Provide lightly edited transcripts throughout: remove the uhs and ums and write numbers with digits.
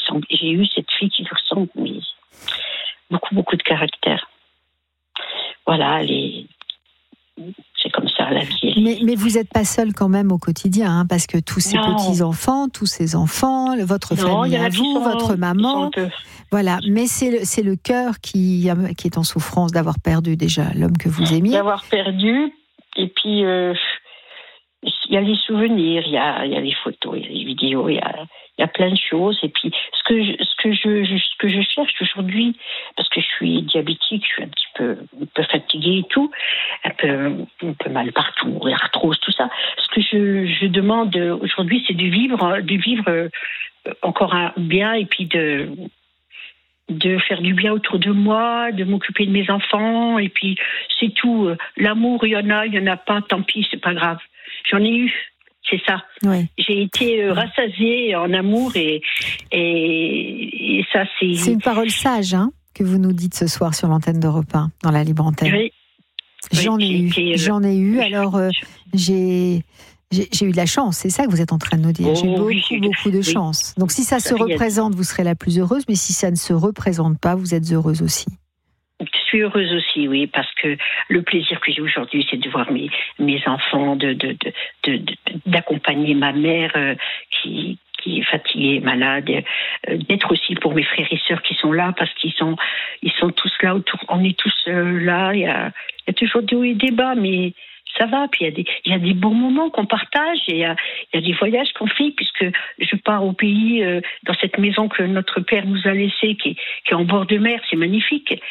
j'ai eu cette fille qui lui ressemble, mais beaucoup de caractère. Voilà, c'est comme ça la vie. Mais vous n'êtes pas seule quand même au quotidien, hein, parce que tous ces petits-enfants, tous ces enfants, votre famille à vous, votre maman, voilà. Mais c'est le cœur qui est en souffrance d'avoir perdu déjà l'homme que vous aimiez. D'avoir perdu, et puis il y a les souvenirs, il y a les photos, il y a les vidéos, il y a plein de choses. Et puis ce que je cherche aujourd'hui, parce que je suis diabétique, je suis un peu fatiguée et tout, un peu mal partout, arthrose, tout ça. Ce que je demande aujourd'hui, c'est de vivre encore bien, et puis de faire du bien autour de moi, de m'occuper de mes enfants, et puis c'est tout. L'amour, il y en a pas, tant pis, c'est pas grave. J'en ai eu, c'est ça. Oui. J'ai été rassasiée en amour, et ça, c'est... C'est une parole sage, hein, que vous nous dites ce soir sur l'antenne d'Europe 1, dans la Libre Antenne. Oui. J'en ai eu. Alors, j'ai eu de la chance, c'est ça que vous êtes en train de nous dire. J'ai beaucoup de chance. Donc si ça se représente, vous serez la plus heureuse, mais si ça ne se représente pas, vous êtes heureuse aussi. Je suis heureuse aussi, oui, parce que le plaisir que j'ai aujourd'hui, c'est de voir mes enfants, d'accompagner ma mère qui est fatiguée, malade, d'être aussi pour mes frères et sœurs qui sont là, parce qu'ils sont tous là autour. On est tous là. Il y a toujours des hauts et des bas, mais ça va. Puis il y a des bons moments qu'on partage, et il y a des voyages qu'on fait, puisque je pars au pays, dans cette maison que notre père nous a laissée, qui est en bord de mer. C'est magnifique.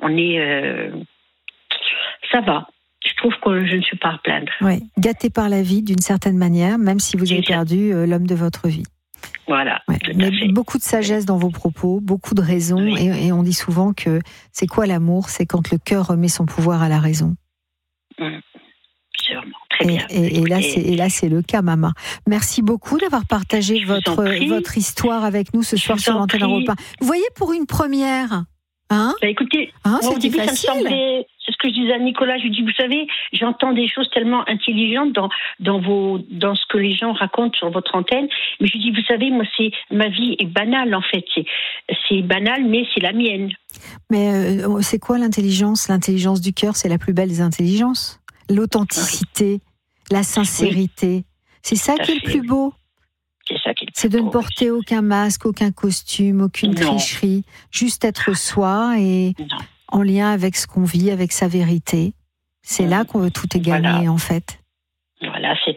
Ça va. Je trouve que je ne suis pas à plaindre. Oui, gâté par la vie d'une certaine manière, même si vous avez perdu l'homme de votre vie. Voilà. Ouais. Mais beaucoup de sagesse dans vos propos, beaucoup de raison, et on dit souvent que c'est quoi l'amour ? C'est quand le cœur remet son pouvoir à la raison. Sûrement. Très bien. Et là, c'est le cas, maman. Merci beaucoup d'avoir partagé votre histoire avec nous ce soir sur l'antenne Europe 1. Vous voyez, pour une première, hein ? Écoutez, au début, ça me semblait... C'est ce que je disais à Nicolas. Je lui dis, vous savez, j'entends des choses tellement intelligentes dans ce que les gens racontent sur votre antenne. Mais je lui dis, vous savez, moi, ma vie est banale, en fait. C'est banal, mais c'est la mienne. Mais c'est quoi l'intelligence ? L'intelligence du cœur, c'est la plus belle des intelligences. L'authenticité, la sincérité. C'est ça qui est le plus beau. C'est de ne porter aucun masque, aucun costume, aucune tricherie. Juste être soi et en lien avec ce qu'on vit, avec sa vérité. C'est là qu'on veut tout est gagné, en fait. Voilà, c'est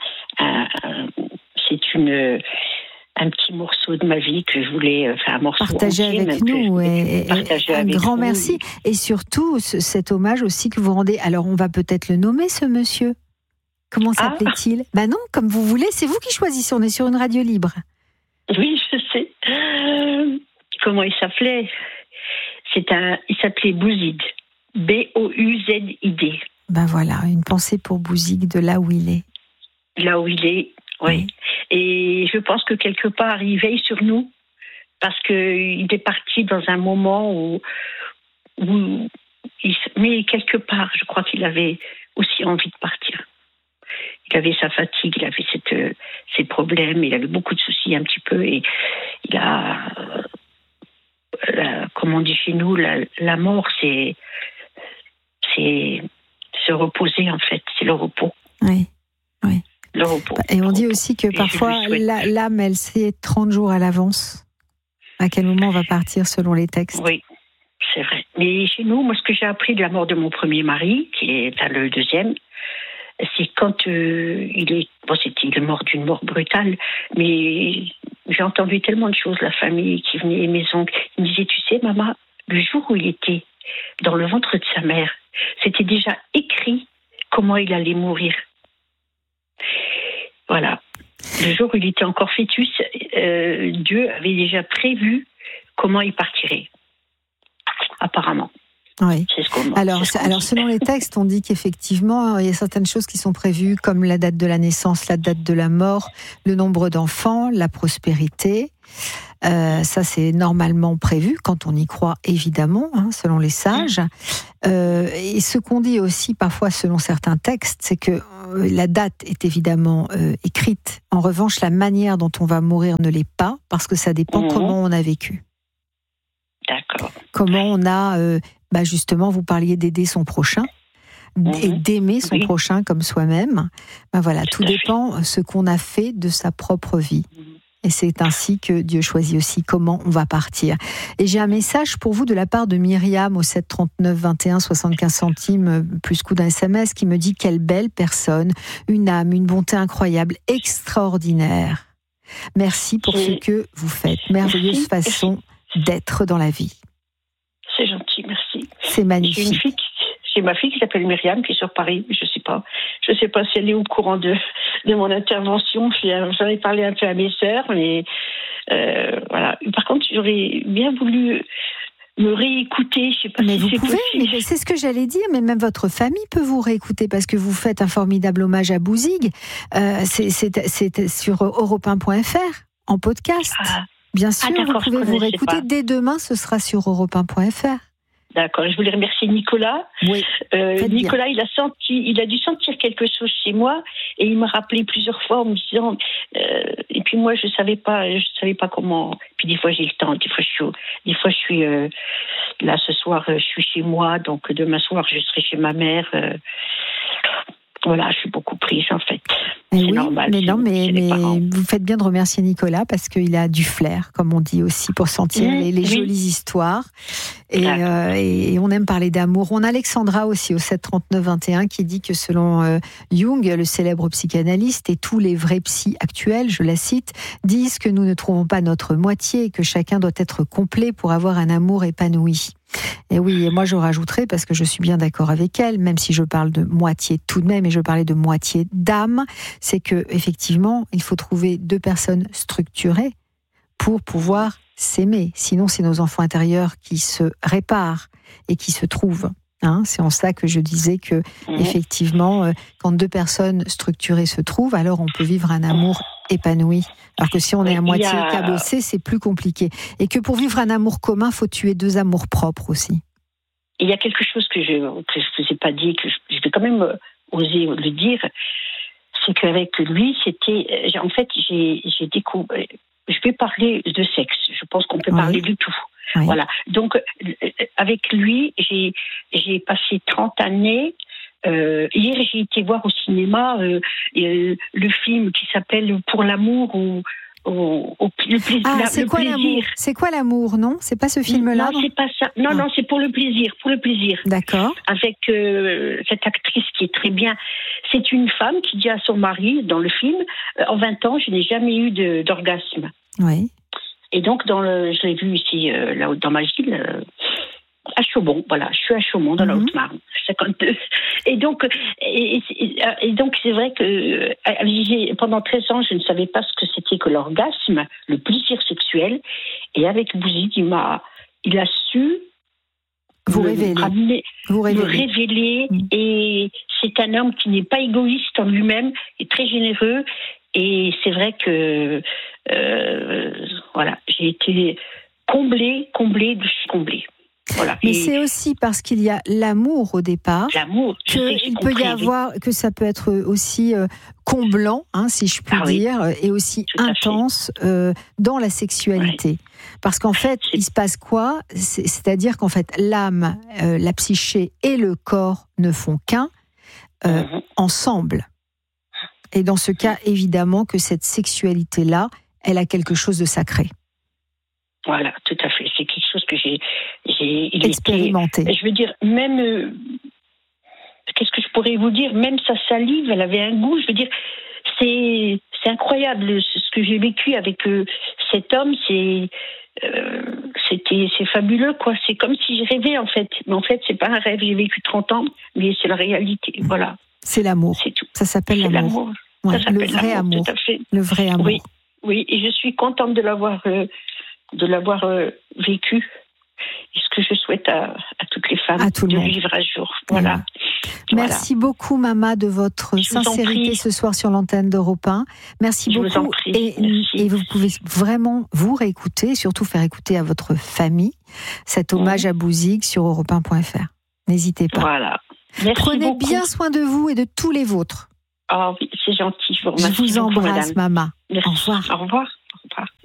un petit morceau de ma vie que je voulais partager avec nous, et un grand merci. Et surtout, cet hommage aussi que vous rendez. Alors, on va peut-être le nommer, ce monsieur. Comment s'appelait-il ? Non, comme vous voulez, c'est vous qui choisissez. On est sur une radio libre. Oui, je sais. Comment il s'appelait ? Il s'appelait Bouzid. Bouzid. Voilà, une pensée pour Bouzid, de là où il est. Là où il est, oui. Et je pense que quelque part, il veille sur nous, parce qu'il est parti dans un moment où mais quelque part, je crois qu'il avait aussi envie de partir. Il avait sa fatigue, il avait ses problèmes, il avait beaucoup de soucis un petit peu, et il a, comme on dit chez nous, la mort, c'est se reposer, en fait, c'est le repos. Oui. Le repos. Et on dit aussi que parfois, l'âme, elle sait 30 jours à l'avance à quel moment on va partir selon les textes. Oui, c'est vrai. Mais chez nous, moi, ce que j'ai appris de la mort de mon premier mari, qui est le deuxième, c'est quand il est mort d'une mort brutale, mais j'ai entendu tellement de choses, la famille qui venait, mes oncles, ils me disaient, tu sais, maman, le jour où il était dans le ventre de sa mère, c'était déjà écrit comment il allait mourir. Voilà. Le jour où il était encore fœtus, Dieu avait déjà prévu comment il partirait. Apparemment. Oui. Alors, selon les textes, on dit qu'effectivement, il y a certaines choses qui sont prévues, comme la date de la naissance, la date de la mort, le nombre d'enfants, la prospérité. Ça, c'est normalement prévu, quand on y croit, évidemment, selon les sages. Et ce qu'on dit aussi, parfois, selon certains textes, c'est que la date est évidemment écrite. En revanche, la manière dont on va mourir ne l'est pas, parce que ça dépend comment on a vécu. D'accord. Comment on a, justement, vous parliez d'aider son prochain, et d'aimer son prochain comme soi-même. Voilà, tout dépend ce qu'on a fait de sa propre vie. Et c'est ainsi que Dieu choisit aussi comment on va partir. Et j'ai un message pour vous de la part de Myriam au 7 39 21 75 centimes, plus coup d'un SMS, qui me dit: quelle belle personne, une âme, une bonté incroyable, extraordinaire. Merci pour ce que vous faites. Merveilleuse façon d'être dans la vie. C'est gentil, merci. C'est magnifique. J'ai ma fille qui s'appelle Myriam, qui est sur Paris. Je sais pas si elle est au courant de mon intervention. J'en ai parlé un peu à mes sœurs, mais voilà. Par contre, j'aurais bien voulu me réécouter. Je sais pas si c'est possible. Mais c'est ce que j'allais dire. Mais même votre famille peut vous réécouter, parce que vous faites un formidable hommage à Bouzigues. C'est sur europe1.fr en podcast. Bien sûr, vous pouvez vous réécouter. Dès demain, ce sera sur europe1.fr. D'accord. Je voulais remercier Nicolas. Oui. Nicolas, il a dû sentir quelque chose chez moi, et il m'a rappelé plusieurs fois en me disant. Et puis moi, je savais pas comment. Puis des fois j'ai le temps, des fois je suis là ce soir, je suis chez moi, donc demain soir je serai chez ma mère. Voilà, je suis beaucoup prise en fait. C'est normal. Mais vous faites bien de remercier Nicolas, parce qu'il a du flair, comme on dit aussi, pour sentir les jolies histoires. Et on aime parler d'amour. On a Alexandra aussi au 7 39 21 qui dit que selon Jung, le célèbre psychanalyste, et tous les vrais psys actuels, je la cite, disent que nous ne trouvons pas notre moitié et que chacun doit être complet pour avoir un amour épanoui. Et oui, et moi je rajouterais, parce que je suis bien d'accord avec elle, même si je parle de moitié tout de même, et je parlais de moitié d'âme, c'est que effectivement, il faut trouver deux personnes structurées pour pouvoir s'aimer. Sinon, c'est nos enfants intérieurs qui se réparent et qui se trouvent. C'est en ça que je disais que, effectivement, quand deux personnes structurées se trouvent, alors on peut vivre un amour épanoui. Alors que si on est à moitié cabossé, c'est plus compliqué. Et que pour vivre un amour commun, il faut tuer deux amours propres aussi. Il y a quelque chose que je ne vous ai pas dit, que je vais quand même oser le dire, c'est qu'avec lui, c'était... En fait, j'ai découvert... Je vais parler de sexe. Je pense qu'on peut parler de tout. Oui. Voilà. Donc, avec lui, j'ai passé 30 années. Hier, j'ai été voir au cinéma le film qui s'appelle Pour l'amour ou le plaisir. C'est quoi l'amour ? C'est quoi l'amour, non ? C'est pas ce film-là ? Non, c'est pas ça. Non, c'est pour le plaisir. Pour le plaisir. D'accord. Avec cette actrice qui est très bien. C'est une femme qui dit à son mari dans le film, en 20 ans, je n'ai jamais eu d'orgasme. Oui. Et donc, je l'ai vu ici, là, dans ma ville, à Chaumont. Voilà, je suis à Chaumont, dans la Haute-Marne, 52. Et donc, c'est vrai que pendant 13 ans, je ne savais pas ce que c'était que l'orgasme, le plaisir sexuel. Et avec Bouzigues, il a su me révéler. Et c'est un homme qui n'est pas égoïste en lui-même, et très généreux. Et c'est vrai que j'ai été comblée. Voilà. Mais c'est aussi parce qu'il y a l'amour au départ. L'amour, que ça peut être aussi comblant, si je puis dire, et aussi intense dans la sexualité. Ouais. Parce qu'en fait, il se passe quoi ? C'est-à-dire qu'en fait, l'âme, la psyché et le corps ne font qu'un ensemble. Et dans ce cas, évidemment que cette sexualité-là, elle a quelque chose de sacré. Voilà, tout à fait. C'est quelque chose que j'ai expérimenté. Je veux dire, même... qu'est-ce que je pourrais vous dire ? Même sa salive, elle avait un goût. Je veux dire, c'est incroyable ce que j'ai vécu avec cet homme. C'est fabuleux, quoi. C'est comme si je rêvais, en fait. Mais en fait, c'est pas un rêve. J'ai vécu 30 ans, mais c'est la réalité. Voilà. C'est l'amour. C'est tout. Ça s'appelle l'amour. Ouais, le vrai amour. Tout à fait. Le vrai amour. Oui, et je suis contente de l'avoir vécu. Et ce que je souhaite à toutes les femmes, de vivre un jour. Voilà. Merci beaucoup, Mama, de votre sincérité ce soir sur l'antenne d'Europe 1. Merci beaucoup. Vous en prie. Et vous pouvez vraiment vous réécouter, et surtout faire écouter à votre famille cet hommage à Bouzigues sur europe1.fr. N'hésitez pas. Voilà. Merci Prenez beaucoup. bien soin de vous et de tous les vôtres. Oh oui, c'est gentil. Je vous remercie. Je vous embrasse, maman. Merci. Au revoir. Au revoir. Au revoir.